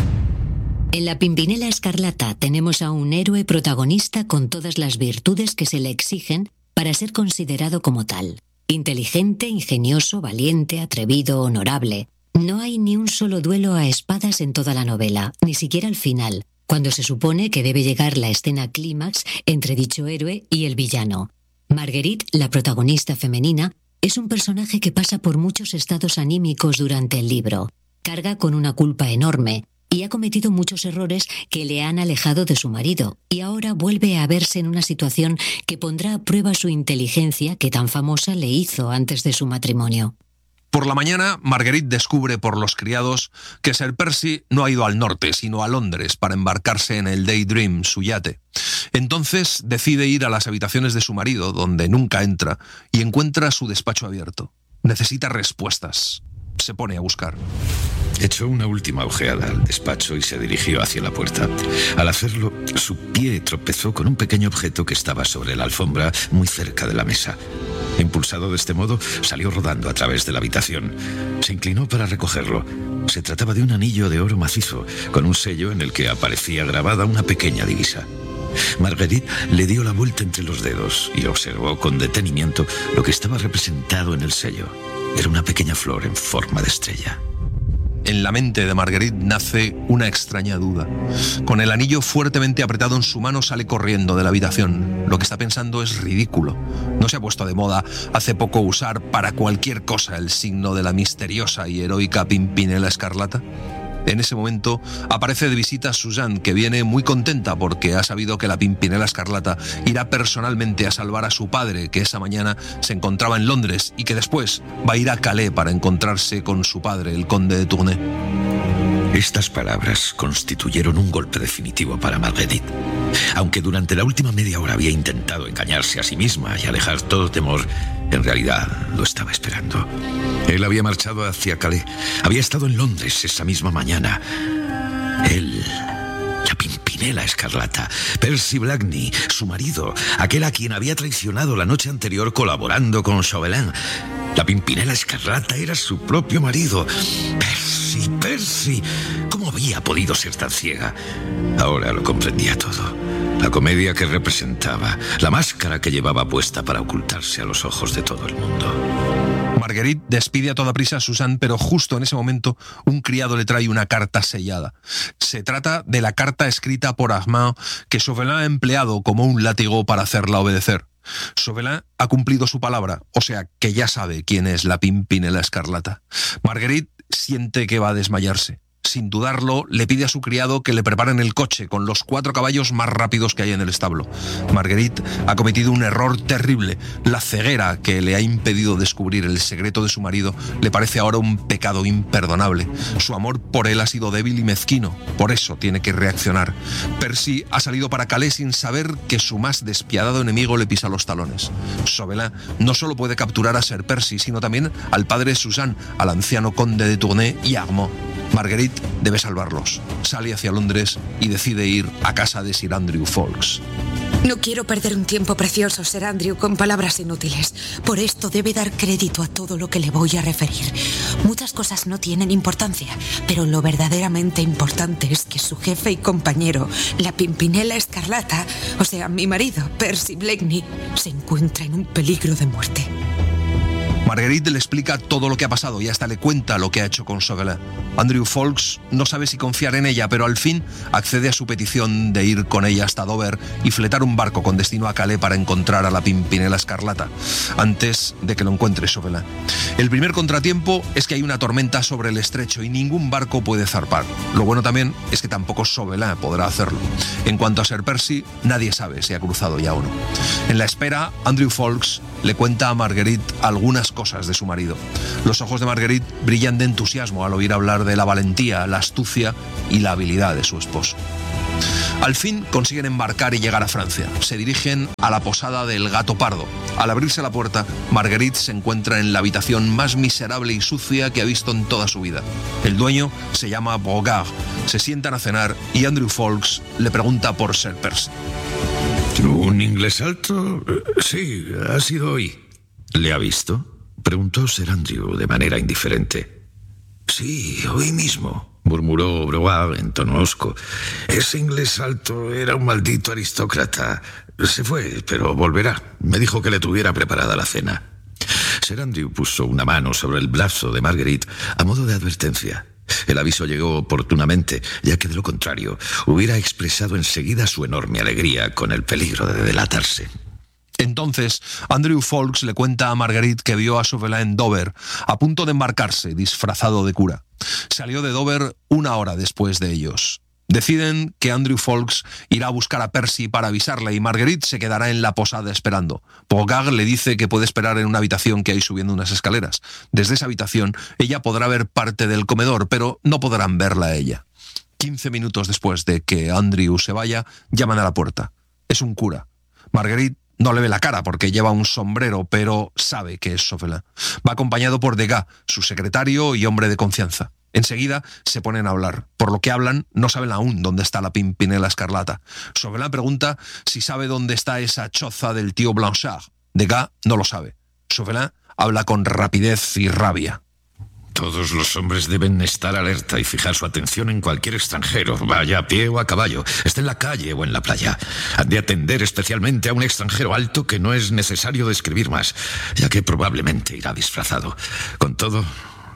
Speaker 3: En La Pimpinela Escarlata tenemos a un héroe protagonista con todas las virtudes que se le exigen para ser considerado como tal. Inteligente, ingenioso, valiente, atrevido, honorable. No hay ni un solo duelo a espadas en toda la novela, ni siquiera al final, cuando se supone que debe llegar la escena clímax entre dicho héroe y el villano. Marguerite, la protagonista femenina, es un personaje que pasa por muchos estados anímicos durante el libro. Carga con una culpa enorme y ha cometido muchos errores que le han alejado de su marido, y ahora vuelve a verse en una situación que pondrá a prueba su inteligencia que tan famosa le hizo antes de su matrimonio.
Speaker 1: Por la mañana, Marguerite descubre por los criados que Sir Percy no ha ido al norte, sino a Londres para embarcarse en el Daydream, su yate. Entonces decide ir a las habitaciones de su marido, donde nunca entra, y encuentra su despacho abierto. Necesita respuestas. Se pone a buscar.
Speaker 2: Echó una última ojeada al despacho y se dirigió hacia la puerta. Al hacerlo, su pie tropezó con un pequeño objeto que estaba sobre la alfombra muy cerca de la mesa. Impulsado de este modo, salió rodando a través de la habitación. Se inclinó para recogerlo. Se trataba de un anillo de oro macizo, con un sello en el que aparecía grabada una pequeña divisa. Marguerite le dio la vuelta entre los dedos y observó con detenimiento lo que estaba representado en el sello. Era una pequeña flor en forma de estrella.
Speaker 1: En la mente de Marguerite nace una extraña duda. Con el anillo fuertemente apretado en su mano sale corriendo de la habitación. Lo que está pensando es ridículo. ¿No se ha puesto de moda hace poco usar para cualquier cosa el signo de la misteriosa y heroica Pimpinela Escarlata? En ese momento aparece de visita Suzanne, que viene muy contenta porque ha sabido que la Pimpinela Escarlata irá personalmente a salvar a su padre, que esa mañana se encontraba en Londres, y que después va a ir a Calais para encontrarse con su padre, el conde de Tournai.
Speaker 2: Estas palabras constituyeron un golpe definitivo para Marguerite. Aunque durante la última media hora había intentado engañarse a sí misma y alejar todo temor, en realidad lo estaba esperando. Él había marchado hacia Calais. Había estado en Londres esa misma mañana. Él, la Pimpinela Escarlata, Percy Blakeney, su marido, aquel a quien había traicionado la noche anterior colaborando con Chauvelin. La Pimpinela Escarlata era su propio marido. Percy, Percy, ¿cómo había podido ser tan ciega? Ahora lo comprendía todo. La comedia que representaba, la máscara que llevaba puesta para ocultarse a los ojos de todo el mundo.
Speaker 1: Marguerite despide a toda prisa a Suzanne, pero justo en ese momento un criado le trae una carta sellada. Se trata de la carta escrita por Armand que Chauvelin ha empleado como un látigo para hacerla obedecer. Chauvelin ha cumplido su palabra, o sea que ya sabe quién es la Pimpinela Escarlata. Marguerite siente que va a desmayarse. sin dudarlo, le pide a su criado que le preparen el coche con los cuatro caballos más rápidos que hay en el establo. Marguerite ha cometido un error terrible. La ceguera que le ha impedido descubrir el secreto de su marido le parece ahora un pecado imperdonable. Su amor por él ha sido débil y mezquino. Por eso tiene que reaccionar. Percy ha salido para Calais sin saber que su más despiadado enemigo le pisa los talones. Chauvelin no solo puede capturar a Sir Percy, sino también al padre de Suzanne, al anciano conde de Tournai y Armand. Marguerite debe salvarlos. Sale hacia Londres y decide ir a casa de Sir Andrew Ffoulkes.
Speaker 4: No quiero perder un tiempo precioso, Sir Andrew, con palabras inútiles. Por esto debe dar crédito a todo lo que le voy a referir. Muchas cosas no tienen importancia, pero lo verdaderamente importante es que su jefe y compañero, la Pimpinela Escarlata, o sea, mi marido, Percy Blakeney, se encuentra en un peligro de muerte.
Speaker 1: Marguerite le explica todo lo que ha pasado y hasta le cuenta lo que ha hecho con Chauvelin. Andrew Ffoulkes no sabe si confiar en ella, pero al fin accede a su petición de ir con ella hasta Dover y fletar un barco con destino a Calais para encontrar a la Pimpinela Escarlata, antes de que lo encuentre Chauvelin. El primer contratiempo es que hay una tormenta sobre el estrecho y ningún barco puede zarpar. Lo bueno también es que tampoco Chauvelin podrá hacerlo. En cuanto a Sir Percy, nadie sabe si ha cruzado ya o no. En la espera, Andrew Ffoulkes le cuenta a Marguerite algunas cosas de su marido. Los ojos de Marguerite brillan de entusiasmo al oír hablar de la valentía, la astucia y la habilidad de su esposo. Al fin consiguen embarcar y llegar a Francia. Se dirigen a la posada del Gato Pardo. Al abrirse la puerta, Marguerite se encuentra en la habitación más miserable y sucia que ha visto en toda su vida. El dueño se llama Brogard. Se sientan a cenar y Andrew Ffoulkes le pregunta por Sir Percy.
Speaker 2: ¿Un inglés alto? Sí, ha sido hoy. ¿Le ha visto?, preguntó Sir Andrew de manera indiferente. Sí, hoy mismo, murmuró Brogard en tono hosco. Ese inglés alto era un maldito aristócrata. Se fue, pero volverá. Me dijo que le tuviera preparada la cena. Sir Andrew puso una mano sobre el brazo de Marguerite a modo de advertencia. El aviso llegó oportunamente, ya que de lo contrario hubiera expresado enseguida su enorme alegría con el peligro de delatarse.
Speaker 1: Entonces, Andrew Ffoulkes le cuenta a Marguerite que vio a Chauvelin en Dover, a punto de embarcarse, disfrazado de cura. Salió de Dover una hora después de ellos. Deciden que Andrew Ffoulkes irá a buscar a Percy para avisarle y Marguerite se quedará en la posada esperando. Brogard le dice que puede esperar en una habitación que hay subiendo unas escaleras. Desde esa habitación ella podrá ver parte del comedor, pero no podrán verla a ella. Quince minutos después de que Andrew se vaya, llaman a la puerta. Es un cura. Marguerite no le ve la cara porque lleva un sombrero, pero sabe que es Chauvelin. Va acompañado por Degas, su secretario y hombre de confianza. Enseguida se ponen a hablar. Por lo que hablan, no saben aún dónde está la Pimpinela Escarlata. Chauvelin pregunta si sabe dónde está esa choza del tío Blanchard. Degas no lo sabe. Chauvelin habla con rapidez y rabia.
Speaker 2: Todos los hombres deben estar alerta y fijar su atención en cualquier extranjero, vaya a pie o a caballo, esté en la calle o en la playa. Han de atender especialmente a un extranjero alto que no es necesario describir más, ya que probablemente irá disfrazado. Con todo,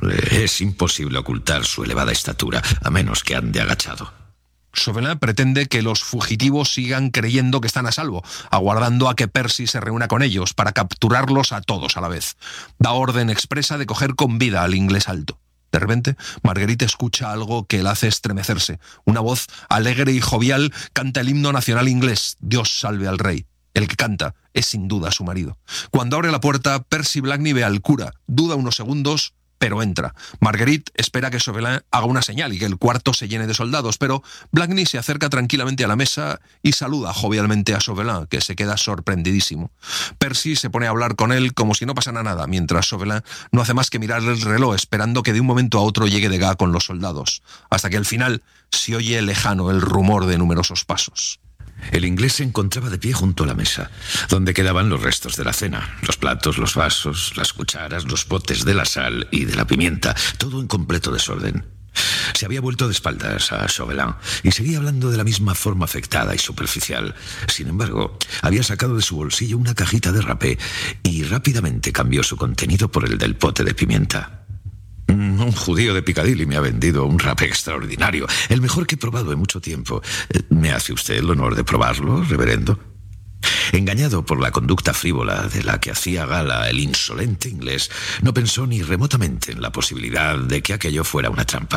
Speaker 2: es imposible ocultar su elevada estatura, a menos que ande agachado.
Speaker 1: Chauvelin pretende que los fugitivos sigan creyendo que están a salvo, aguardando a que Percy se reúna con ellos para capturarlos a todos a la vez. Da orden expresa de coger con vida al inglés alto. De repente, Marguerite escucha algo que la hace estremecerse. Una voz alegre y jovial canta el himno nacional inglés, Dios salve al rey. El que canta es sin duda su marido. Cuando abre la puerta, Percy Blakeney ve al cura, duda unos segundos, pero entra. Marguerite espera que Chauvelin haga una señal y que el cuarto se llene de soldados, pero Blakeney se acerca tranquilamente a la mesa y saluda jovialmente a Chauvelin, que se queda sorprendidísimo. Percy se pone a hablar con él como si no pasara nada, mientras Chauvelin no hace más que mirar el reloj, esperando que de un momento a otro llegue Degas con los soldados, hasta que al final se oye lejano el rumor de numerosos pasos.
Speaker 2: El inglés se encontraba de pie junto a la mesa, donde quedaban los restos de la cena, los platos, los vasos, las cucharas, los botes de la sal y de la pimienta, todo en completo desorden. Se había vuelto de espaldas a Chauvelin y seguía hablando de la misma forma afectada y superficial. Sin embargo, había sacado de su bolsillo una cajita de rapé y rápidamente cambió su contenido por el del pote de pimienta. Un judío de Piccadilly me ha vendido un rapé extraordinario, el mejor que he probado en mucho tiempo. ¿Me hace usted el honor de probarlo, reverendo? Engañado por la conducta frívola de la que hacía gala el insolente inglés, no pensó ni remotamente en la posibilidad de que aquello fuera una trampa.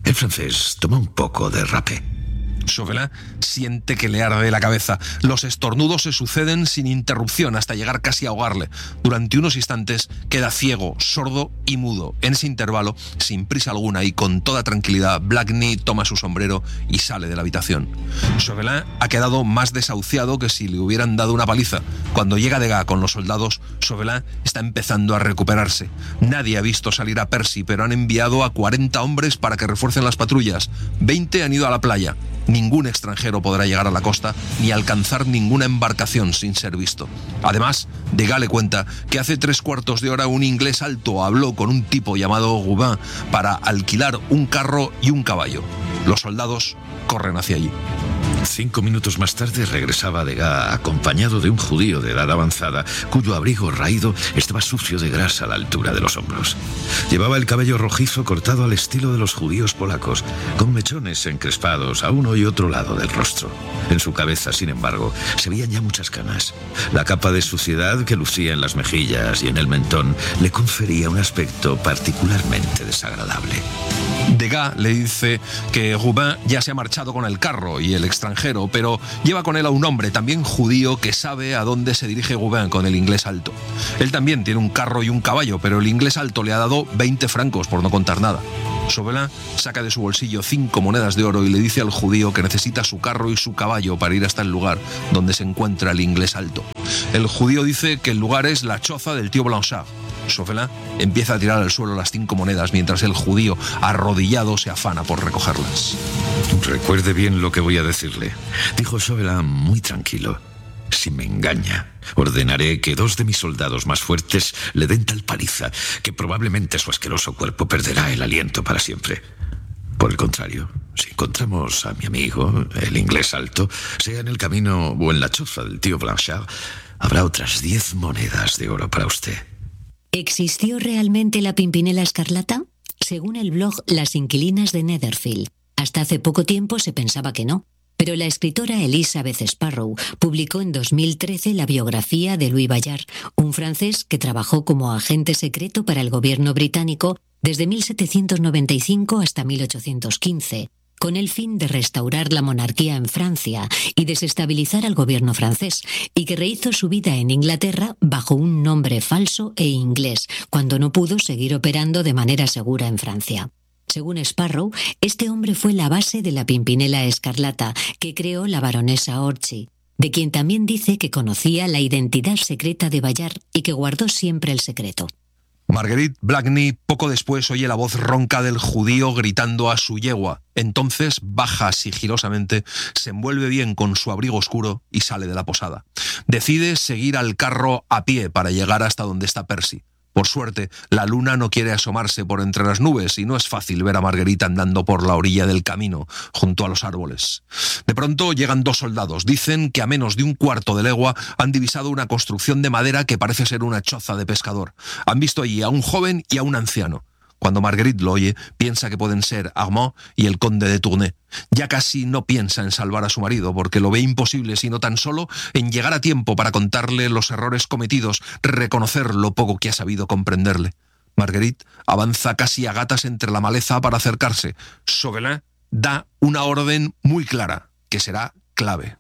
Speaker 2: El francés toma un poco de rapé.
Speaker 1: Chauvelin siente que le arde la cabeza. Los estornudos se suceden sin interrupción hasta llegar casi a ahogarle. Durante unos instantes queda ciego, sordo y mudo. En ese intervalo, sin prisa alguna y con toda tranquilidad, Blakeney toma su sombrero y sale de la habitación. Chauvelin ha quedado más desahuciado que si le hubieran dado una paliza. Cuando llega Degas con los soldados, Chauvelin está empezando a recuperarse. Nadie ha visto salir a Percy, pero han enviado a cuarenta hombres para que refuercen las patrullas. veinte han ido a la playa. Ningún extranjero podrá llegar a la costa ni alcanzar ninguna embarcación sin ser visto. Además, Degas le cuenta que hace tres cuartos de hora un inglés alto habló con un tipo llamado Goubin para alquilar un carro y un caballo. Los soldados corren hacia allí.
Speaker 2: Cinco minutos más tarde regresaba Degas acompañado de un judío de edad avanzada cuyo abrigo raído estaba sucio de grasa a la altura de los hombros. Llevaba el cabello rojizo cortado al estilo de los judíos polacos, con mechones encrespados a uno y otro lado del rostro. En su cabeza, sin embargo, se veían ya muchas canas. La capa de suciedad que lucía en las mejillas y en el mentón le confería un aspecto particularmente desagradable.
Speaker 1: Degas le dice que Goubin ya se ha marchado con el carro y el extranjero, pero lleva con él a un hombre también judío que sabe a dónde se dirige Goubin con el inglés alto. Él también tiene un carro y un caballo, pero el inglés alto le ha dado veinte francos por no contar nada. Chauvelin saca de su bolsillo cinco monedas de oro y le dice al judío que necesita su carro y su caballo para ir hasta el lugar donde se encuentra el inglés alto. El judío dice que el lugar es la choza del tío Blanchard. Chauvelin empieza a tirar al suelo las cinco monedas mientras el judío, arrodillado, se afana por recogerlas.
Speaker 2: Recuerde bien lo que voy a decirle, dijo Chauvelin muy tranquilo. Si me engaña, ordenaré que dos de mis soldados más fuertes le den tal paliza que probablemente su asqueroso cuerpo perderá el aliento para siempre. Por el contrario, si encontramos a mi amigo, el inglés alto, sea en el camino o en la choza del tío Blanchard, habrá otras diez monedas de oro para usted.
Speaker 3: ¿Existió realmente la Pimpinela Escarlata? Según el blog Las Inquilinas de Netherfield, hasta hace poco tiempo se pensaba que no. Pero la escritora Elizabeth Sparrow publicó en dos mil trece la biografía de Louis Bayard, un francés que trabajó como agente secreto para el gobierno británico desde mil setecientos noventa y cinco hasta mil ochocientos quince, con el fin de restaurar la monarquía en Francia y desestabilizar al gobierno francés, y que rehizo su vida en Inglaterra bajo un nombre falso e inglés, cuando no pudo seguir operando de manera segura en Francia. Según Sparrow, este hombre fue la base de la Pimpinela Escarlata que creó la baronesa Orczy, de quien también dice que conocía la identidad secreta de Bayard y que guardó siempre el secreto.
Speaker 1: Marguerite Blakeney poco después oye la voz ronca del judío gritando a su yegua. Entonces baja sigilosamente, se envuelve bien con su abrigo oscuro y sale de la posada. Decide seguir al carro a pie para llegar hasta donde está Percy. Por suerte, la luna no quiere asomarse por entre las nubes y no es fácil ver a Marguerite andando por la orilla del camino, junto a los árboles. De pronto llegan dos soldados. Dicen que a menos de un cuarto de legua han divisado una construcción de madera que parece ser una choza de pescador. Han visto allí a un joven y a un anciano. Cuando Marguerite lo oye, piensa que pueden ser Armand y el conde de Tournai. Ya casi no piensa en salvar a su marido, porque lo ve imposible, sino tan solo en llegar a tiempo para contarle los errores cometidos, reconocer lo poco que ha sabido comprenderle. Marguerite avanza casi a gatas entre la maleza para acercarse. Chauvelin da una orden muy clara, que será clave.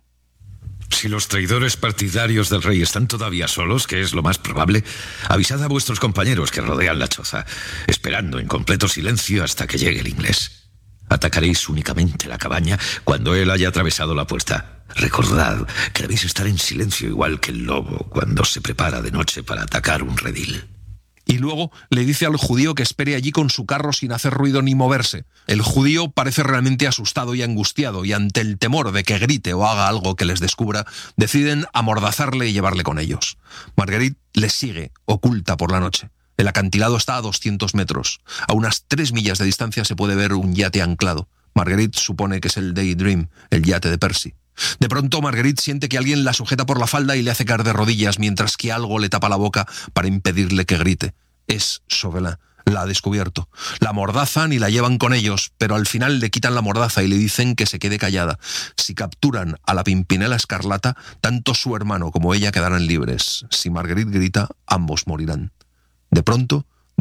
Speaker 2: Si los traidores partidarios del rey están todavía solos, que es lo más probable, avisad a vuestros compañeros que rodean la choza, esperando en completo silencio hasta que llegue el inglés. Atacaréis únicamente la cabaña cuando él haya atravesado la puerta. Recordad que debéis estar en silencio igual que el lobo cuando se prepara de noche para atacar un redil.
Speaker 1: Y luego le dice al judío que espere allí con su carro sin hacer ruido ni moverse. El judío parece realmente asustado y angustiado, y ante el temor de que grite o haga algo que les descubra, deciden amordazarle y llevarle con ellos. Marguerite les sigue, oculta por la noche. El acantilado está a doscientos metros. A unas tres millas de distancia se puede ver un yate anclado. Marguerite supone que es el Daydream, el yate de Percy. De pronto Marguerite siente que alguien la sujeta por la falda y le hace caer de rodillas, mientras que algo le tapa la boca para impedirle que grite. Es Chauvelin. La ha descubierto. La amordazan y la llevan con ellos, pero al final le quitan la mordaza y le dicen que se quede callada. Si capturan a la Pimpinela Escarlata, tanto su hermano como ella quedarán libres. Si Marguerite grita, ambos morirán. De pronto,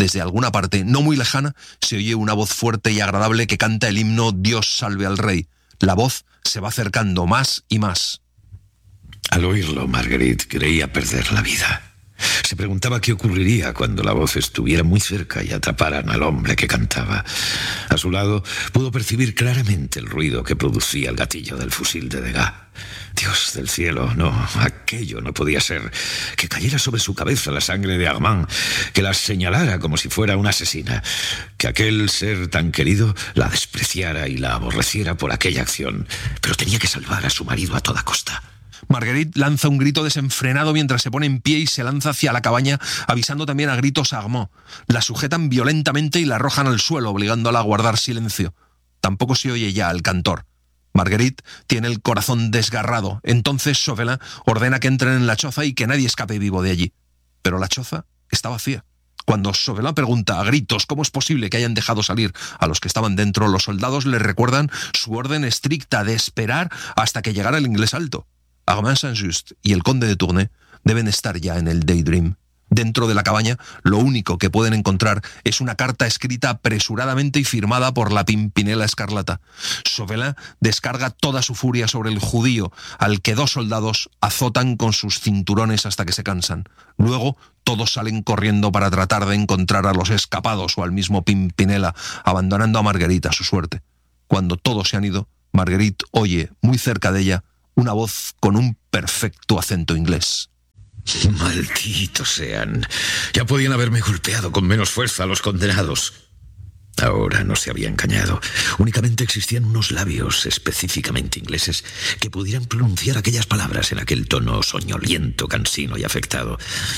Speaker 1: Desde alguna parte, no muy lejana, se oye una voz fuerte y agradable que canta el himno Dios salve al rey. La voz se va acercando más y más.
Speaker 2: Al oírlo, Marguerite creía perder la vida. Se preguntaba qué ocurriría cuando la voz estuviera muy cerca y atraparan al hombre que cantaba. A su lado pudo percibir claramente el ruido que producía el gatillo del fusil de Degas. Dios del cielo, no, aquello no podía ser. Que cayera sobre su cabeza la sangre de Armand, que la señalara como si fuera una asesina, que aquel ser tan querido la despreciara y la aborreciera por aquella acción. Pero tenía que salvar a su marido a toda costa.
Speaker 1: Marguerite lanza un grito desenfrenado mientras se pone en pie y se lanza hacia la cabaña, avisando también a gritos a Armand. La sujetan violentamente y la arrojan al suelo, obligándola a guardar silencio. Tampoco se oye ya el cantor. Marguerite tiene el corazón desgarrado. Entonces Chauvelin ordena que entren en la choza y que nadie escape vivo de allí. Pero la choza está vacía. Cuando Chauvelin pregunta a gritos cómo es posible que hayan dejado salir a los que estaban dentro, los soldados le recuerdan su orden estricta de esperar hasta que llegara el inglés alto. Armand Saint-Just y el conde de Tournai deben estar ya en el Daydream. Dentro de la cabaña, lo único que pueden encontrar es una carta escrita apresuradamente y firmada por la Pimpinela Escarlata. Chauvelin descarga toda su furia sobre el judío, al que dos soldados azotan con sus cinturones hasta que se cansan. Luego, todos salen corriendo para tratar de encontrar a los escapados o al mismo Pimpinela, abandonando a Marguerite a su suerte. Cuando todos se han ido, Marguerite oye, muy cerca de ella, una voz con un perfecto acento inglés.
Speaker 2: Malditos sean. Ya podían haberme golpeado con menos fuerza a los condenados. Ahora no se había engañado. Únicamente existían unos labios específicamente ingleses que pudieran pronunciar aquellas palabras en aquel tono soñoliento, cansino y afectado.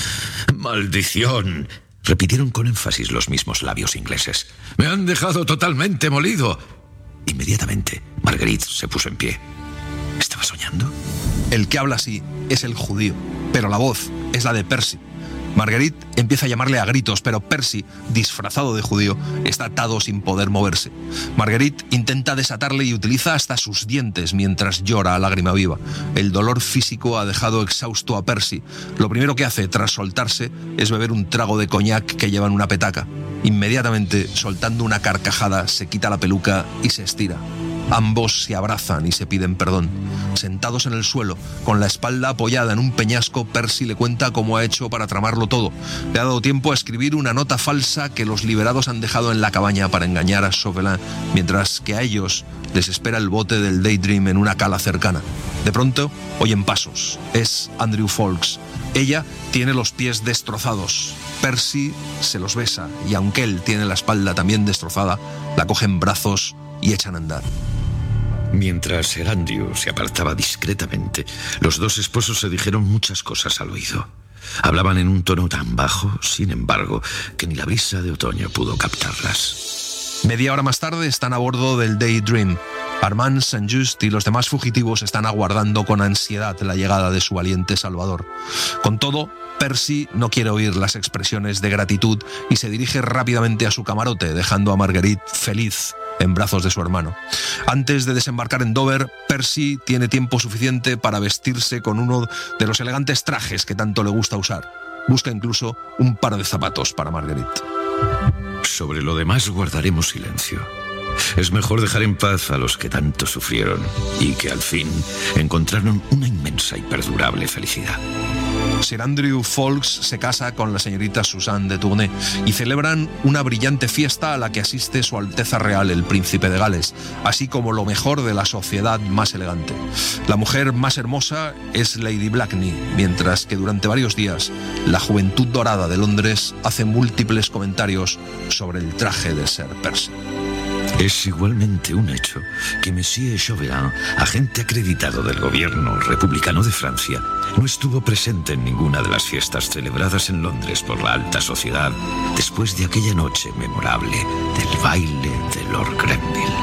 Speaker 2: ¡Maldición! Repitieron con énfasis los mismos labios ingleses. ¡Me han dejado totalmente molido! Inmediatamente, Marguerite se puso en pie. ¿Estaba soñando?
Speaker 1: El que habla así es el judío, pero la voz es la de Percy. Marguerite empieza a llamarle a gritos, pero Percy, disfrazado de judío, está atado sin poder moverse. Marguerite intenta desatarle y utiliza hasta sus dientes mientras llora a lágrima viva. El dolor físico ha dejado exhausto a Percy. Lo primero que hace tras soltarse es beber un trago de coñac que lleva en una petaca. Inmediatamente, soltando una carcajada, se quita la peluca y se estira. Ambos se abrazan y se piden perdón. Sentados en el suelo, con la espalda apoyada en un peñasco, Percy le cuenta cómo ha hecho para tramarlo todo. Le ha dado tiempo a escribir una nota falsa que los liberados han dejado en la cabaña para engañar a Chauvelin, mientras que a ellos les espera el bote del Daydream en una cala cercana. De pronto, oyen pasos. Es Andrew Ffoulkes. Ella tiene los pies destrozados. Percy se los besa y aunque él tiene la espalda también destrozada, la coge en brazos y echan a andar.
Speaker 2: Mientras Sir Andrew se apartaba discretamente, los dos esposos se dijeron muchas cosas al oído. Hablaban en un tono tan bajo, sin embargo, que ni la brisa de otoño pudo captarlas.
Speaker 1: Media hora más tarde están a bordo del Daydream. Armand Saint-Just y los demás fugitivos están aguardando con ansiedad la llegada de su valiente salvador. Con todo, Percy no quiere oír las expresiones de gratitud y se dirige rápidamente a su camarote, dejando a Marguerite feliz en brazos de su hermano. Antes de desembarcar en Dover, Percy tiene tiempo suficiente para vestirse con uno de los elegantes trajes que tanto le gusta usar. Busca incluso un par de zapatos para Marguerite.
Speaker 2: Sobre lo demás guardaremos silencio. Es mejor dejar en paz a los que tanto sufrieron y que al fin encontraron una inmensa y perdurable felicidad.
Speaker 1: Sir Andrew Ffoulkes se casa con la señorita Suzanne de Tournai y celebran una brillante fiesta a la que asiste Su Alteza Real el Príncipe de Gales, así como lo mejor de la sociedad más elegante. La mujer más hermosa es Lady Blakeney, mientras que durante varios días la juventud dorada de Londres hace múltiples comentarios sobre el traje de Sir Percy.
Speaker 2: Es igualmente un hecho que Monsieur Chauvelin, agente acreditado del gobierno republicano de Francia, no estuvo presente en ninguna de las fiestas celebradas en Londres por la alta sociedad después de aquella noche memorable del baile de Lord Grenville.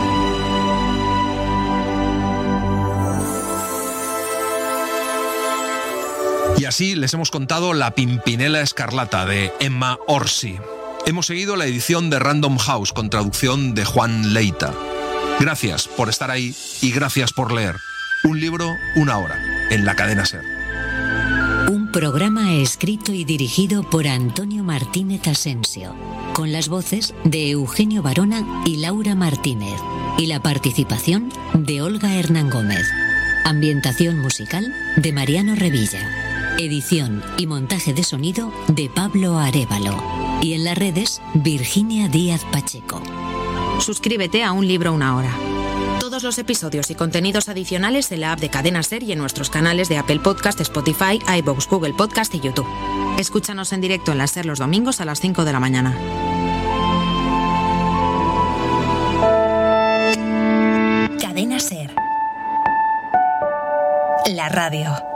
Speaker 1: Y así les hemos contado La Pimpinela Escarlata de Emma Orsi. Hemos seguido la edición de Random House con traducción de Juan Leita. Gracias por estar ahí y gracias por leer. Un libro, una hora, en la cadena SER.
Speaker 3: Un programa escrito y dirigido por Antonio Martínez Asensio, con las voces de Eugenio Barona y Laura Martínez, y la participación de Olga Hernán Gómez. Ambientación musical de Mariano Revilla. Edición y montaje de sonido de Pablo Arévalo. Y en las redes, Virginia Díaz Pacheco.
Speaker 5: Suscríbete a Un Libro Una Hora. Todos los episodios y contenidos adicionales en la app de Cadena Ser y en nuestros canales de Apple Podcast, Spotify, iVoox, Google Podcast y YouTube. Escúchanos en directo en la Ser los domingos a las cinco de la mañana.
Speaker 6: Cadena Ser. La radio.